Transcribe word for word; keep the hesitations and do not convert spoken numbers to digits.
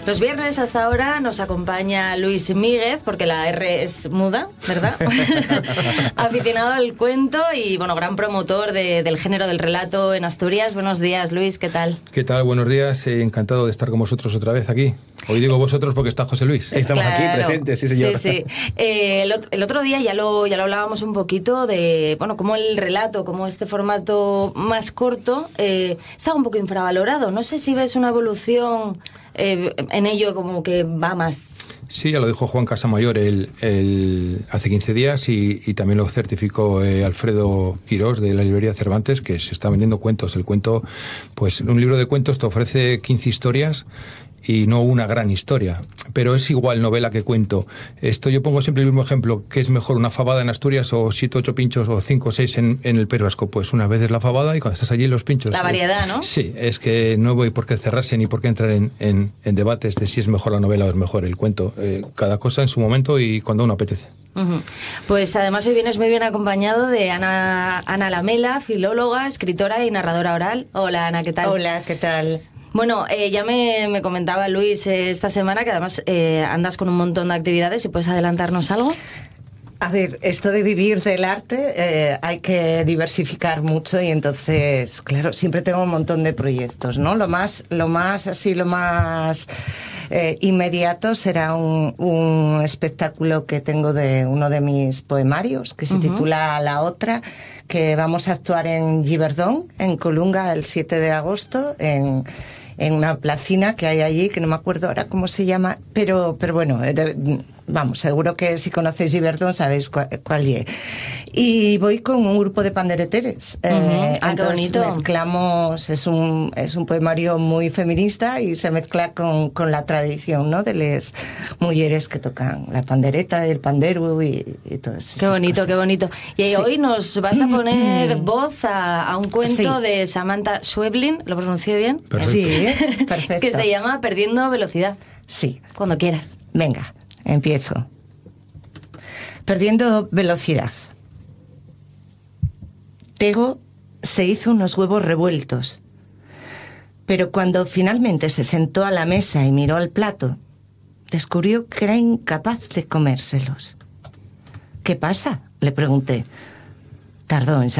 Los viernes hasta ahora nos acompaña Luis Míguez, porque la R es muda, ¿verdad? Aficionado al cuento y, bueno, gran promotor de, del género del relato en Asturias. Buenos días, Luis, ¿qué tal? ¿Qué tal? Buenos días, eh, encantado de estar con vosotros otra vez aquí. Hoy digo vosotros porque está José Luis. Estamos claro. aquí presentes, sí señor. Sí, sí. Eh, el, el otro día ya lo, ya lo hablábamos un poquito de, bueno, cómo el relato, cómo este formato más corto eh, está un poco infravalorado. No sé si ves una evolución eh, en ello, como que va más. Sí, ya lo dijo Juan Casamayor el, el, hace quince días y, y también lo certificó eh, Alfredo Quirós de la librería Cervantes, que se está vendiendo cuentos. El cuento, pues un libro de cuentos te ofrece quince historias y no una gran historia, pero es igual novela que cuento. Esto yo pongo siempre el mismo ejemplo, ¿qué es mejor, una fabada en Asturias o siete, ocho pinchos o cinco o seis en, en el País Vasco? Pues una vez es la fabada y cuando estás allí los pinchos. La variedad, ¿no? Sí, es que no voy por qué cerrarse ni por qué entrar en, en, en debates de si es mejor la novela o es mejor el cuento. Eh, cada cosa en su momento y cuando uno apetece. Uh-huh. Pues además hoy vienes muy bien acompañado de Ana, Ana Lamela, filóloga, escritora y narradora oral. Hola Ana, ¿qué tal? Hola, ¿qué tal? Bueno, eh, ya me, me comentaba Luis eh, esta semana que además eh, andas con un montón de actividades. ¿Si puedes adelantarnos algo? A ver, esto de vivir del arte eh, hay que diversificar mucho y entonces, claro, siempre tengo un montón de proyectos, ¿no? Lo más, lo más así, lo más eh, inmediato será un, un espectáculo que tengo de uno de mis poemarios que se uh-huh. titula La Otra, que vamos a actuar en Giverdón, en Colunga, el siete de agosto, en... en una placina que hay allí, que no me acuerdo ahora cómo se llama, pero pero bueno, de, vamos, seguro que si conocéis Giverdón sabéis cuál, cuál es. Y voy con un grupo de pandereteres. Uh-huh. eh, ah, entonces qué bonito. Mezclamos, es un, es un poemario muy feminista y se mezcla con, con la tradición, ¿no? De las mujeres que tocan la pandereta, el pandero y, y todo eso. Qué bonito, cosas. qué bonito. Y sí. Hoy nos vas a poner voz a, a un cuento sí. de Samantha Schweblin, ¿lo pronuncié bien? Perfecto. Sí, perfecto. Que se llama Perdiendo Velocidad. Sí. Cuando quieras. Venga, empiezo. Perdiendo velocidad. Tego se hizo unos huevos revueltos, pero cuando finalmente se sentó a la mesa y miró al plato, descubrió que era incapaz de comérselos. ¿Qué pasa?, le pregunté. Tardó en